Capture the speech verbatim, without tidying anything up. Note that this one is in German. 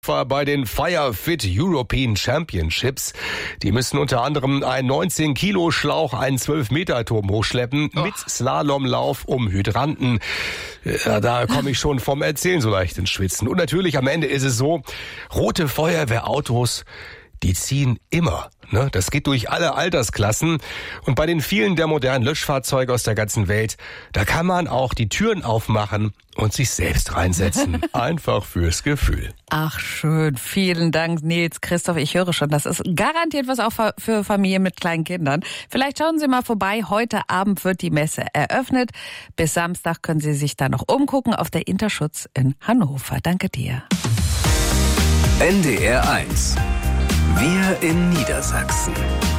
Bei den Firefit European Championships. Die müssen unter anderem einen neunzehn Kilo Schlauch, einen zwölf Meter Turm hochschleppen, oh. mit Slalomlauf um Hydranten. Ja, da komme ich schon vom Erzählen so leicht ins Schwitzen. Und natürlich am Ende ist es so, rote Feuerwehrautos, die ziehen immer. Ne? Das geht durch alle Altersklassen. Und bei den vielen der modernen Löschfahrzeuge aus der ganzen Welt, da kann man auch die Türen aufmachen und sich selbst reinsetzen. Einfach fürs Gefühl. Ach schön, vielen Dank Nils, Christoph. Ich höre schon, das ist garantiert was auch für Familien mit kleinen Kindern. Vielleicht schauen Sie mal vorbei. Heute Abend wird die Messe eröffnet. Bis Samstag können Sie sich da noch umgucken auf der Interschutz in Hannover. Danke dir. N D R eins. Wir in Niedersachsen.